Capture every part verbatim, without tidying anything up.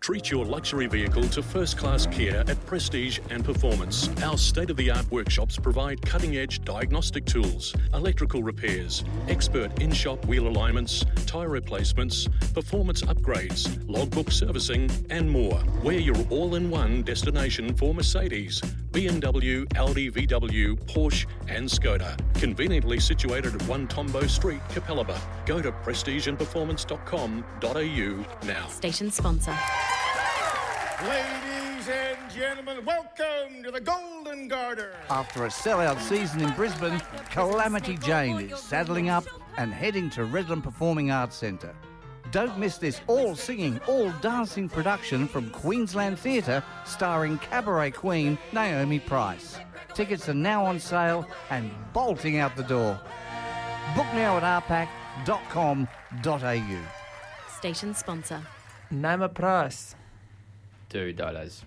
Treat your luxury vehicle to first-class care at Prestige and Performance. Our state-of-the-art workshops provide cutting-edge diagnostic tools, electrical repairs, expert in-shop wheel alignments, tyre replacements, performance upgrades, logbook servicing, and more. We're your all-in-one destination for Mercedes, B M W, Audi, V W, Porsche and Skoda. Conveniently situated at one Tombo Street, Capalaba. Go to prestige and performance dot com dot a u now. Station sponsor. Ladies and gentlemen, welcome to the Golden Garter. After a sellout season in Brisbane, Calamity Jane is saddling up and heading to Redland Performing Arts Centre. Don't miss this all-singing, all-dancing production from Queensland Theatre starring cabaret queen Naomi Price. Tickets are now on sale and bolting out the door. Book now at r pac dot com dot a u. Station sponsor. Name a price. Two dollars.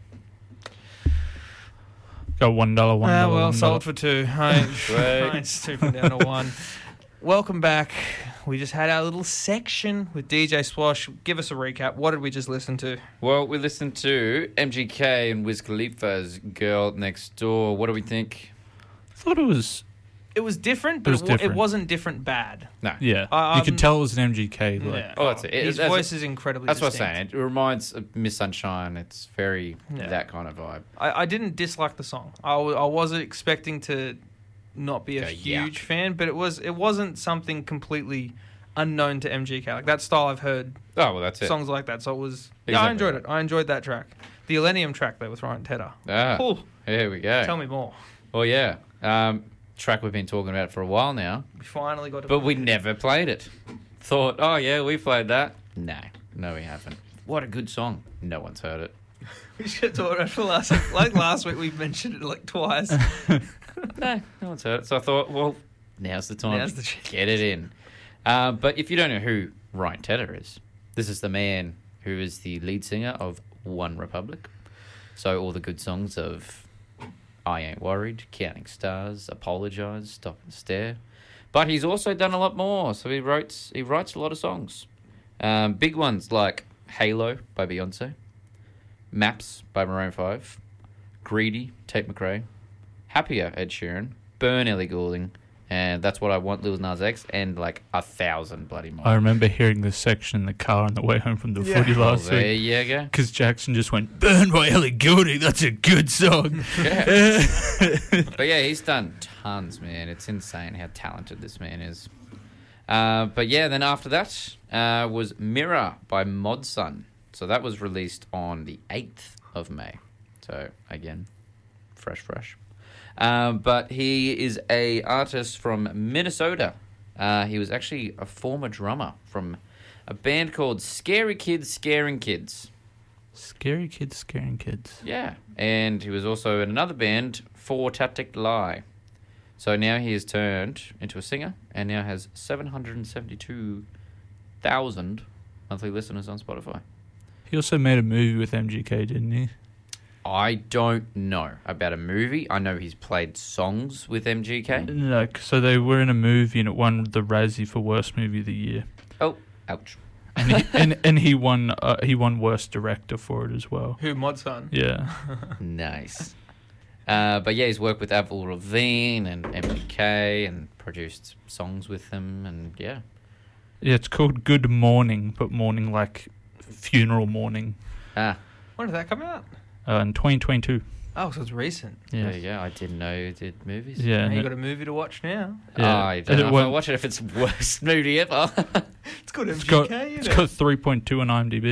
Go one dollar, one dollar. Ah, well, one sold dollar. for two. I ain't, I ain't stooping down to one. Welcome back. We just had our little section with D J Swash. Give us a recap. What did we just listen to? Well, we listened to M G K and Wiz Khalifa's Girl Next Door. What do we think? I thought it was... It was different, but It was it, wa- different. it wasn't different bad. No. Yeah, I- you I'm- could tell it was an M G K. Like, Yeah. Oh, that's it. It- His that's- voice is incredibly That's what I'm distinct. saying. It reminds of Miss Sunshine. It's very Yeah. that kind of vibe. I, I didn't dislike the song. I, w- I wasn't expecting to not be a Go, huge yuck. fan, but it was it wasn't something completely unknown to M G K. Like that style, I've heard Oh, well, that's it. songs like that. So it was. Yeah, I Exactly enjoyed right. it. I enjoyed that track. The Millennium track though with Ryan Tedder. Ah, Ooh, here we go. tell me more. Well, yeah. Um, track we've been talking about for a while now, We finally got to. but we never played it. Thought, oh, yeah, we played that. No, no, we haven't. What a good song. No one's heard it. We should talk about it for last week. Like last week, we mentioned it like twice. No, no one's heard it. So I thought, well, now's the time Now's to the chance. get it in. Uh, but if you don't know who Ryan Tedder is, this is the man who is the lead singer of One Republic. So all the good songs of I Ain't Worried, Counting Stars, Apologise, Stop and Stare. But he's also done a lot more. So he writes he writes a lot of songs. Um, big ones like Halo by Beyonce, Maps by Maroon five, Greedy, Tate McRae, Happier, Ed Sheeran, Burn, Ellie Goulding, and That's What I Want, Lil Nas X, and like a thousand bloody more. I remember hearing this section in the car on the way home from the Yeah. footy Well, last there week. you go. Because Jackson just went, "Burn by Ellie Goulding, that's a good song." Yeah. But yeah, he's done tons, man. It's insane how talented this man is. Uh, but yeah, then after that uh, was Mirror by Mod Sun. So that was released on the eighth of May. So again, fresh, fresh. Um, but he is a artist from Minnesota. Uh, he was actually a former drummer from a band called Scary Kids Scaring Kids. Scary kids scaring kids. Yeah, and he was also in another band, Four Tactic Lie. So now he has turned into a singer and now has seven hundred seventy-two thousand monthly listeners on Spotify. He also made a movie with M G K, didn't he? I don't know about a movie. I know he's played songs with M G K. No, so they were in a movie and it won the Razzie for worst movie of the year, Oh, ouch. and he, and, and he won uh, he won worst director for it as well. Who Mod Son? Yeah, Nice. Uh, but yeah, he's worked with Avril Lavigne and M G K and produced songs with them, and yeah. yeah. It's called Good Morning, but morning like funeral mourning. Ah, When did that come out? Uh, in twenty twenty-two. Oh, so it's recent. Yeah, there you go. I didn't know you did movies. yeah. Now and you it- got a movie to watch now. yeah. I And don't it know if won- I'll watch it if it's the worst movie ever. It's good It's M G K, got isn't it's it? got three point two on IMDb.